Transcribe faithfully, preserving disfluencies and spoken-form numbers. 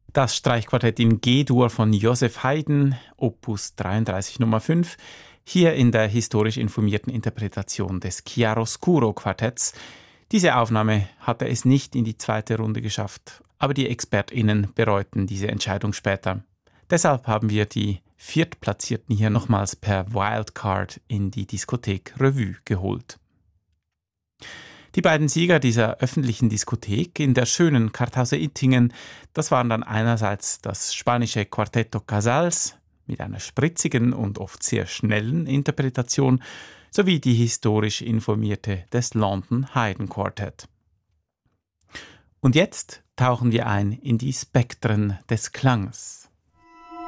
Das Streichquartett in G-Dur von Joseph Haydn, Opus dreiunddreißig Nummer fünf, hier in der historisch informierten Interpretation des Chiaroscuro-Quartetts. Diese Aufnahme hatte es nicht in die zweite Runde geschafft, aber die ExpertInnen bereuten diese Entscheidung später. Deshalb haben wir die Viertplatzierten hier nochmals per Wildcard in die Diskothek Revue geholt. Die beiden Sieger dieser öffentlichen Diskothek in der schönen Karthause-Ittingen, das waren dann einerseits das spanische Quartetto Casals mit einer spritzigen und oft sehr schnellen Interpretation sowie die historisch informierte des London Haydn Quartet. Und jetzt tauchen wir ein in die Spektren des Klangs.